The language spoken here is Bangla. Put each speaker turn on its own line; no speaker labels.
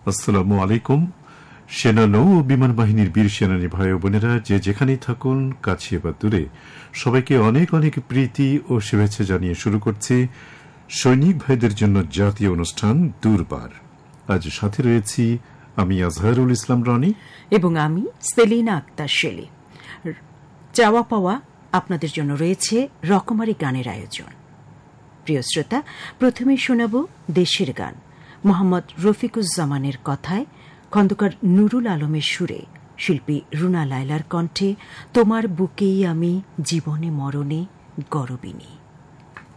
আসসালামু আলাইকুম। সেনা নৌ ও বিমান বাহিনীর বীর সেনানী ভাই বোনেরা যে যেখানেই থাকুন, কাছে বা দূরে, সবাইকে অনেক অনেক প্রীতি ও শুভেচ্ছা জানিয়ে শুরু করছি সৈনিক ভাইদের জন্য জাতীয় অনুষ্ঠান দুর্বার। আজ সাথে রয়েছি আমি আজহারুল ইসলাম রনি
এবং আমি সেলিনা আক্তার শেলি। চাওয়া পাওয়া আপনাদের জন্য রয়েছে রকমারি গানের আয়োজন। প্রিয় শ্রোতা, প্রথমে শোনাব দেশের গান। মোহাম্মদ রফিকুজ্জামানের কথায়, খন্দকার নুরুল আলমের সুরে, শিল্পী রুনা লায়লার কণ্ঠে তোমার বুকেই আমি জীবনে মরণে গরবিনী।